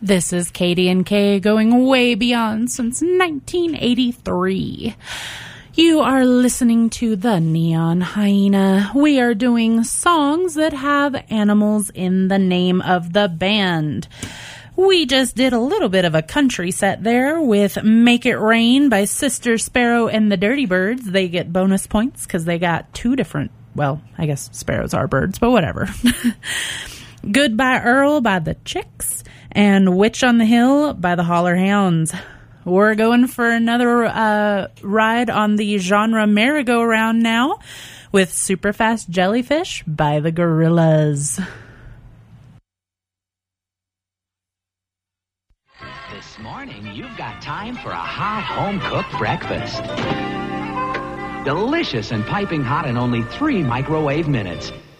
This is Katie and Kay going way beyond since 1983. You are listening to the Neon Hyena. We are doing songs that have animals in the name of the band. We just did a little bit of a country set there with Make It Rain by Sister Sparrow and the Dirty Birds. They get bonus points because they got two different, well, I guess sparrows are birds, but whatever. Goodbye Earl by the Chicks and Witch on the Hill by the Holler Hounds. We're going for another ride on the genre merry-go-round now with Superfast Jellyfish by the Gorillaz. This morning, you've got time for a hot home-cooked breakfast. Delicious and piping hot in only 3 microwave minutes.